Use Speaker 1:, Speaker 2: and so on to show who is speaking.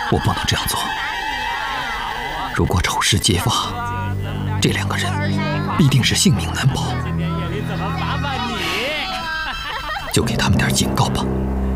Speaker 1: 我不能这样做。如果丑事揭发，这2个人必定是性命难保。就给他们点警告吧。